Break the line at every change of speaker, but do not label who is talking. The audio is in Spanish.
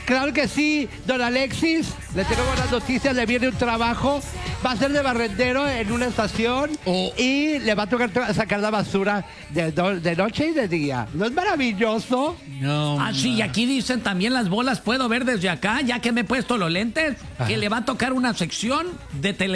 Claro que sí, don Alexis, le tengo buenas noticias, le viene un trabajo, va a ser de barrendero en una estación y le va a tocar sacar la basura de noche y de día. ¿No es maravilloso?
No.
Ah, sí, y aquí dicen también las bolas, puedo ver desde acá, ya que me he puesto los lentes, que le va a tocar una sección de